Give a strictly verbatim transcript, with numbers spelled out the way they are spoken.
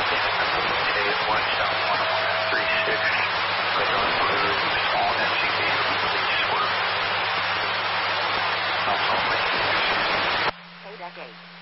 Today is Whitestone one one three six. Weather include small M C B release work. Also making Eight at eight.